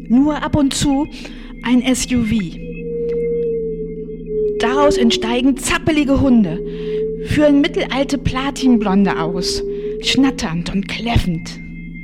Nur ab und zu ein SUV. Daraus entsteigen zappelige Hunde, führen mittelalte Platinblonde aus, schnatternd und kläffend.